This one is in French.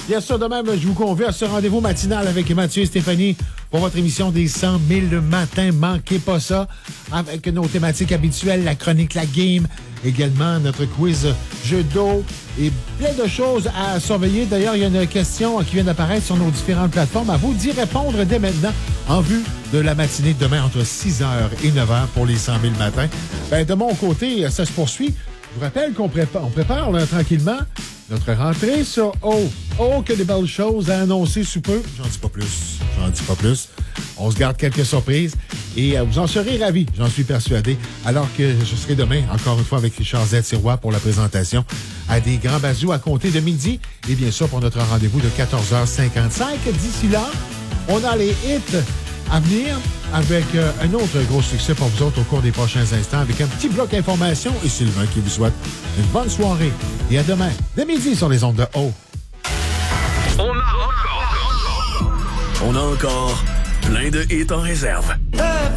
Bien sûr, de même, je vous convie à ce rendez-vous matinal avec Mathieu et Stéphanie pour votre émission des 100 000 le matin. Manquez pas ça. Avec nos thématiques habituelles, la chronique, la game, également notre quiz jeu d'eau et plein de choses à surveiller. D'ailleurs, il y a une question qui vient d'apparaître sur nos différentes plateformes. À vous d'y répondre dès maintenant en vue de la matinée de demain entre 6h et 9h pour les 100 000 le matin. Ben, de mon côté, ça se poursuit. Je vous rappelle qu'on prépare là, tranquillement notre rentrée sur O. Oh, que des belles choses à annoncer sous peu. J'en dis pas plus. On se garde quelques surprises et vous en serez ravis, j'en suis persuadé. Alors que je serai demain, encore une fois, avec Richard Z. Sirois pour la présentation à des grands bazous à compter de midi. Et bien sûr, pour notre rendez-vous de 14h55. D'ici là, on a les hits à venir avec un autre gros succès pour vous autres au cours des prochains instants avec un petit bloc information et Sylvain qui vous souhaite une bonne soirée. Et à demain, dès midi sur les ondes de O. On a encore plein de hits en réserve.